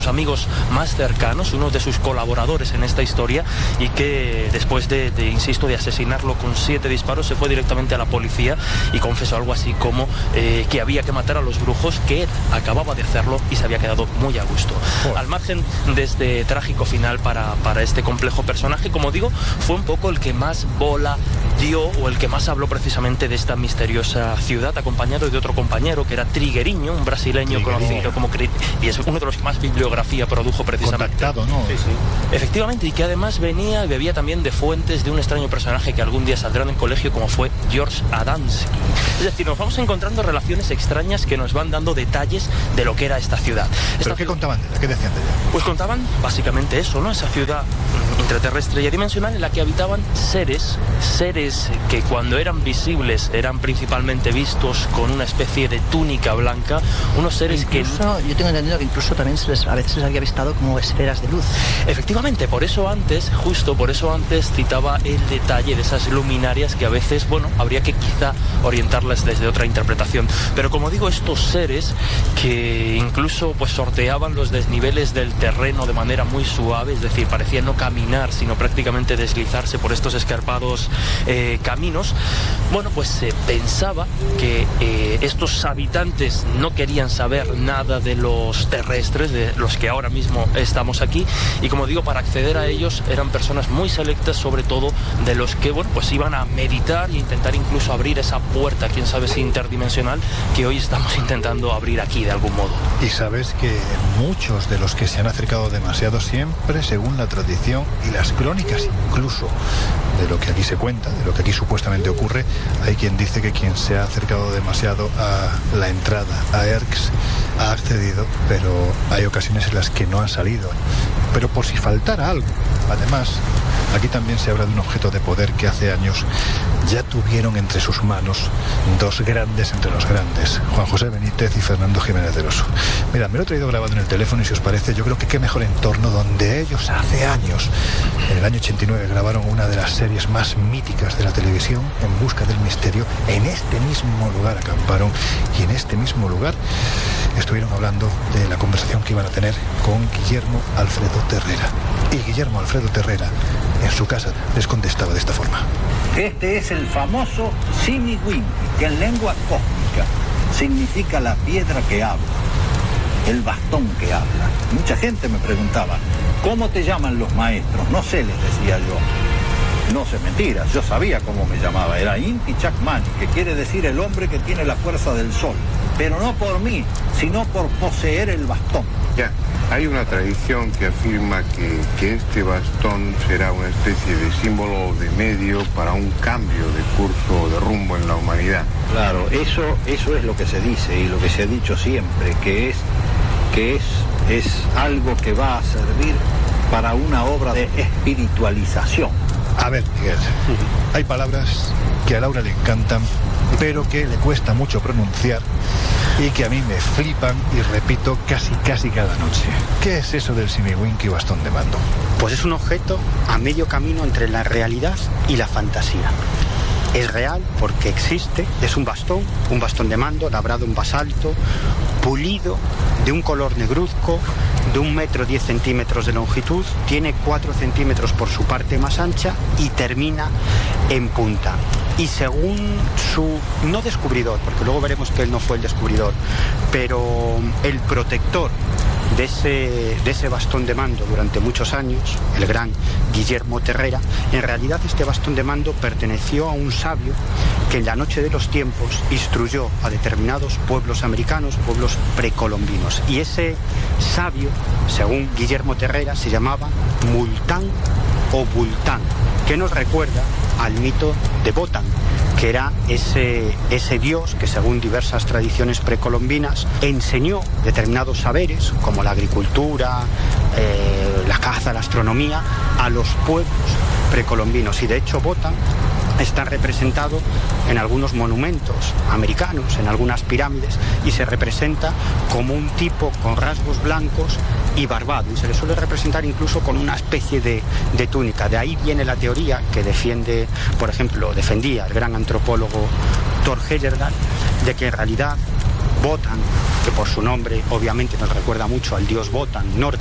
amigos más cercanos, uno de sus colaboradores en esta historia, y que después de asesinarlo con 7 disparos se fue directamente a la policía y confesó algo así como que había que matar a los brujos, que él acababa de hacerlo y se había quedado muy a gusto. Al margen de este trágico final para este complejo personaje, como digo, fue un poco el que más bola dio, o el que más habló precisamente de esta misteriosa ciudad, acompañado de otro compañero que era Trigueriño, un brasileño conocido como y es uno de los que más bibliografía produjo precisamente. Contactado, ¿no? Sí, sí. Efectivamente, y que además venía y bebía también de fuentes de un extraño personaje que algún día saldrá en el colegio, como fue George Adamski. Es decir, nos vamos encontrando relaciones extrañas que nos van dando detalles de lo que era esta ciudad. ¿Pero qué contaban de ella? ¿Qué decían de ella? Pues contaban básicamente eso, ¿no? Esa ciudad intraterrestre y adimensional en la que habitaban seres que cuando eran visibles eran principalmente vistos con una especie de túnica blanca, unos seres incluso, yo tengo entendido que incluso también a veces se había avistado como esferas de luz. Efectivamente, por eso antes citaba el detalle de esas luminarias que a veces, habría que quizá orientarlas desde otra interpretación. Pero como digo, estos seres que incluso sorteaban los desniveles del terreno de manera muy suave, es decir, parecían no caminar, sino prácticamente deslizarse por estos escarpados caminos, se pensaba que estos habitantes no querían saber nada de los terrestres, de los que ahora mismo estamos aquí, y como digo, para acceder a ellos eran personas muy selectas, sobre todo de los que iban a meditar e intentar incluso abrir esa puerta, quién sabe si interdimensional, que hoy estamos intentando abrir aquí de algún modo. Y sabes que muchos de los que se han acercado demasiado, siempre según la tradición y las crónicas incluso de lo que aquí se cuenta, de lo que aquí supuestamente ocurre, hay quien dice que quien se ha acercado demasiado a la entrada a Erx ha accedido, pero hay ocasiones en las que no ha salido. Pero por si faltara algo, además, aquí también se habla de un objeto de poder que hace años ya tuvieron entre sus manos dos grandes entre los grandes, Juan José Benítez y Fernando Jiménez del Oso. Mira, me lo he traído grabado en el teléfono y si os parece, yo creo que qué mejor entorno donde ellos hace años, en el año 89, grabaron una de las series más míticas de la televisión, En busca del misterio. En este mismo lugar acamparon y en este mismo lugar estuvieron hablando de la conversación que iban a tener con Guillermo Alfredo Terrera. Y Guillermo Alfredo Terrera, en su casa, les contestaba de esta forma. Este es el famoso Simiwimpi, que en lengua cósmica significa la piedra que habla, el bastón que habla. Mucha gente me preguntaba, ¿cómo te llaman los maestros? No sé, les decía yo. No sé mentiras, yo sabía cómo me llamaba. Era Inti Chakmani, que quiere decir el hombre que tiene la fuerza del sol. Pero no por mí, sino por poseer el bastón. Ya, hay una tradición que afirma que este bastón será una especie de símbolo de medio para un cambio de curso, de rumbo en la humanidad. Claro, eso es lo que se dice y lo que se ha dicho siempre, que es algo que va a servir para una obra de espiritualización. A ver, Miguel, hay palabras que a Laura le encantan, pero que le cuesta mucho pronunciar y que a mí me flipan y repito casi cada noche. ¿Qué es eso del Simiwinki bastón de mando? Pues es un objeto a medio camino entre la realidad y la fantasía. Es real porque existe, es un bastón de mando labrado en basalto, pulido, de un color negruzco, de 1,10 m de longitud, tiene 4 centímetros por su parte más ancha y termina en punta. Y según su, no descubridor, porque luego veremos que él no fue el descubridor, pero el protector de ese bastón de mando durante muchos años, el gran Guillermo Terrera, en realidad este bastón de mando perteneció a un sabio que en la noche de los tiempos instruyó a determinados pueblos americanos, pueblos precolombinos. Y ese sabio, según Guillermo Terrera, se llamaba Multán o Bultán, que nos recuerda al mito de Botán, que era ese dios que, según diversas tradiciones precolombinas, enseñó determinados saberes, como la agricultura, la caza, la astronomía, a los pueblos precolombinos. Y de hecho Botán está representado en algunos monumentos americanos, en algunas pirámides, y se representa como un tipo con rasgos blancos y barbado, y se le suele representar incluso con una especie de túnica. De ahí viene la teoría que defendía el gran antropólogo Thor Heyerdahl, de que en realidad Wotan, que por su nombre obviamente nos recuerda mucho al dios Wotan nórdico.